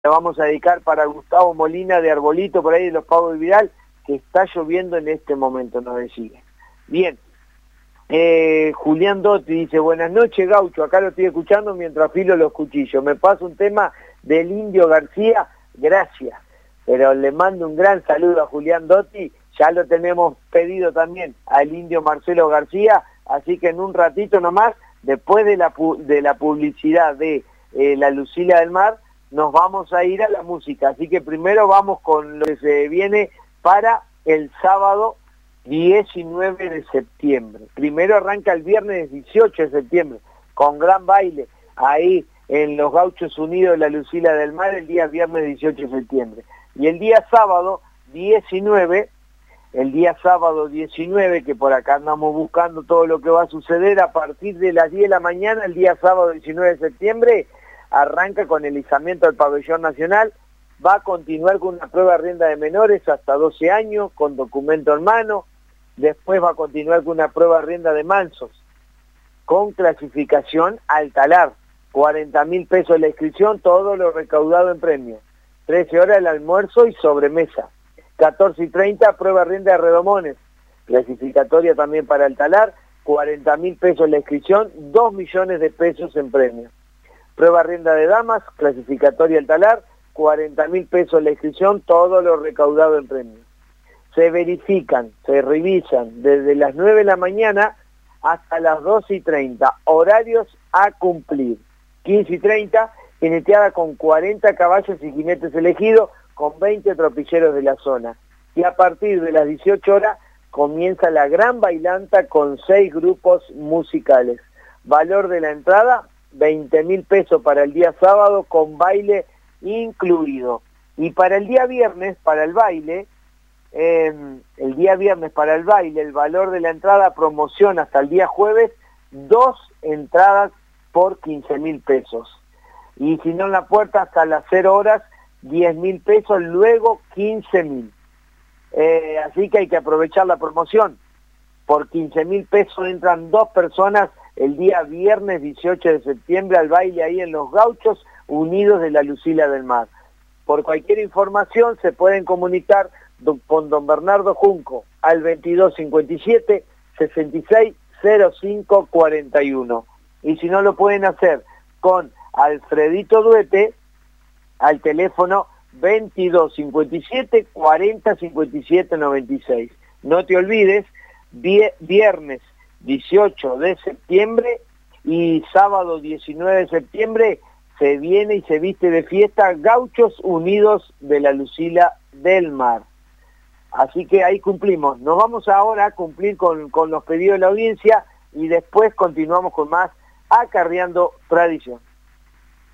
la vamos a dedicar para Gustavo Molina de Arbolito, por ahí de los Pavos de Vidal, que está lloviendo en este momento, nos decía. Bien, Julián Dotti dice, buenas noches Gaucho, acá lo estoy escuchando mientras afilo los cuchillos. Me pasa un tema del Indio García, gracias. Pero le mando un gran saludo a Julián Dotti, ya lo tenemos pedido también al Indio Marcelo García, así que en un ratito nomás, después de la publicidad de la Lucila del Mar, nos vamos a ir a la música. Así que primero vamos con lo que se viene para el sábado 19 de septiembre. Primero arranca el viernes 18 de septiembre, con gran baile, ahí en los Gauchos Unidos de la Lucila del Mar, el día viernes 18 de septiembre. Y el día sábado 19, que por acá andamos buscando todo lo que va a suceder, a partir de las 10 de la mañana, el día sábado 19 de septiembre, arranca con el izamiento del pabellón nacional, va a continuar con una prueba de rienda de menores hasta 12 años, con documento en mano, después va a continuar con una prueba de rienda de mansos, con clasificación al talar, 40.000 pesos la inscripción, todo lo recaudado en premio, 13 horas el almuerzo y sobremesa, 14:30 prueba de rienda de redomones, clasificatoria también para el talar, 40.000 pesos la inscripción, 2 millones de pesos en premio. Prueba rienda de damas, clasificatoria al talar, 40.000 pesos la inscripción, todo lo recaudado en premio. Se verifican, se revisan desde las 9 de la mañana hasta las 12:30, horarios a cumplir. 15:30, jineteada con 40 caballos y jinetes elegidos, con 20 tropilleros de la zona. Y a partir de las 18 horas comienza la gran bailanta con 6 grupos musicales. Valor de la entrada, 20.000 pesos para el día sábado con baile incluido. Y para el día viernes, para el baile, el valor de la entrada promoción hasta el día jueves, 2 entradas por 15.000 pesos. Y si no en la puerta hasta las 0 horas, 10.000 pesos, luego 15.000. Así que hay que aprovechar la promoción. Por 15.000 pesos entran 2 personas el día viernes 18 de septiembre al baile ahí en los Gauchos Unidos de la Lucila del Mar. Por cualquier información se pueden comunicar con don Bernardo Junco al 2257 6605 41. Y si no lo pueden hacer con Alfredito Duete al teléfono 2257 40 57 96. No te olvides, viernes 18 de septiembre y sábado 19 de septiembre se viene y se viste de fiesta Gauchos Unidos de la Lucila del Mar. Así que ahí cumplimos. Nos vamos ahora a cumplir con los pedidos de la audiencia y después continuamos con más Acarreando Tradición.